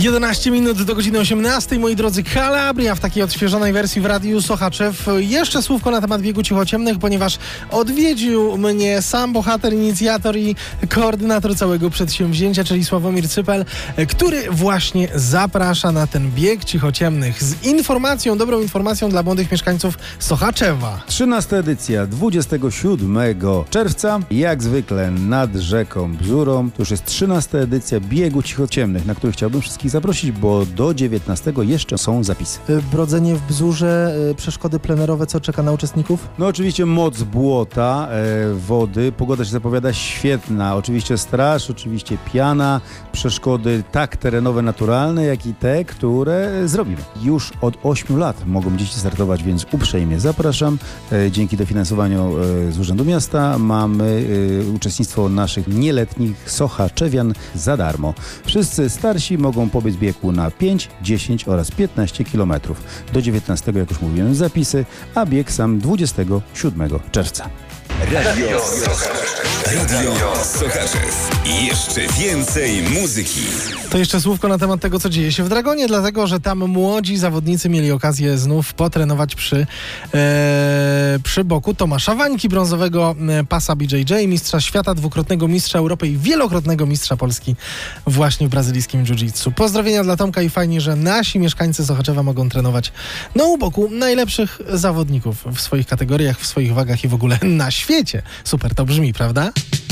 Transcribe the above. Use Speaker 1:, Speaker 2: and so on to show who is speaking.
Speaker 1: 11 minut do godziny 18, moi drodzy. Kalabria w takiej odświeżonej wersji w Radiu Sochaczew. Jeszcze słówko na temat biegu cichociemnych, ponieważ odwiedził mnie sam bohater, inicjator i koordynator całego przedsięwzięcia, czyli Sławomir Cypel, który właśnie zaprasza na ten bieg cichociemnych z informacją, dobrą informacją dla młodych mieszkańców Sochaczewa.
Speaker 2: 13. edycja 27 czerwca, jak zwykle nad rzeką Bzurą. To już jest 13. edycja biegu cichociemnych, na który chciałbym wszystkich zaprosić, bo do 19 jeszcze są zapisy.
Speaker 1: Brodzenie w Bzurze, przeszkody plenerowe, co czeka na uczestników?
Speaker 2: No oczywiście moc błota, wody, pogoda się zapowiada świetna, oczywiście straż, oczywiście piana, przeszkody tak terenowe, naturalne, jak i te, które zrobimy. Już od 8 lat mogą dzieci startować, więc uprzejmie zapraszam. Dzięki dofinansowaniu z Urzędu Miasta mamy uczestnictwo naszych nieletnich sochaczewian za darmo. Wszyscy starsi mogą pobiec biegu na 5, 10 oraz 15 km. Do 19, jak już mówiłem, zapisy, a bieg sam 27 czerwca.
Speaker 3: Radio Sochaczew. Jeszcze więcej muzyki.
Speaker 1: To jeszcze słówko na temat tego, co dzieje się w Dragonie, dlatego, że tam młodzi zawodnicy mieli okazję znów potrenować przy boku Tomasza Wańki, brązowego pasa BJJ, mistrza świata, dwukrotnego mistrza Europy i wielokrotnego mistrza Polski właśnie w brazylijskim jiu-jitsu. Pozdrowienia dla Tomka i fajnie, że nasi mieszkańcy Sochaczewa mogą trenować u boku najlepszych zawodników w swoich kategoriach, w swoich wagach i w ogóle na świecie. Super to brzmi, prawda?